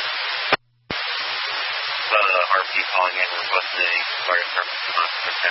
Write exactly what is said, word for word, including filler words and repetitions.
The R P calling in requesting fire department to come out to protect